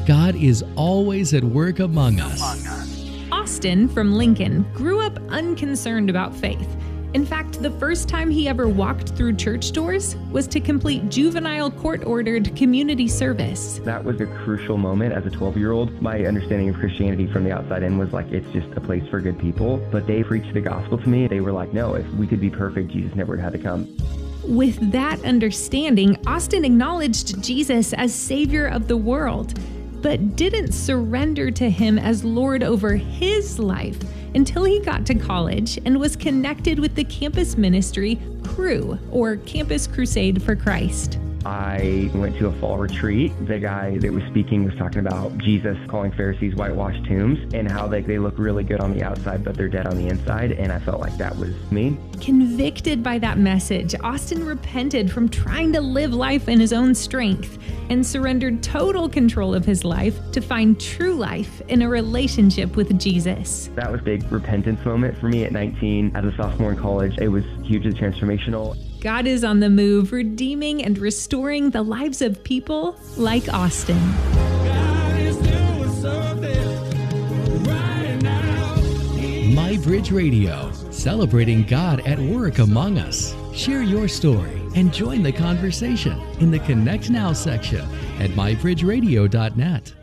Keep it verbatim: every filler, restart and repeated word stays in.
God is always at work among us. Austin from Lincoln grew up unconcerned about faith. In fact, the first time he ever walked through church doors was to complete juvenile court-ordered community service. That was a crucial moment as a twelve-year-old. My understanding of Christianity from the outside in was like, it's just a place for good people. But they preached the gospel to me. They were like, no, if we could be perfect, Jesus never had to come. With that understanding, Austin acknowledged Jesus as Savior of the world, but didn't surrender to him as Lord over his life until he got to college and was connected with the campus ministry Cru, or Campus Crusade for Christ. I went to a fall retreat. The guy that was speaking was talking about Jesus calling Pharisees whitewashed tombs and how they, they look really good on the outside, but they're dead on the inside. And I felt like that was me. Convicted by that message, Austin repented from trying to live life in his own strength and surrendered total control of his life to find true life in a relationship with Jesus. That was a big repentance moment for me at nineteen. As a sophomore in college, it was hugely transformational. God is on the move, redeeming and restoring the lives of people like Austin. God is doing something right now. MyBridge Radio, celebrating God at work among us. Share your story and join the conversation in the Connect Now section at my bridge radio dot net.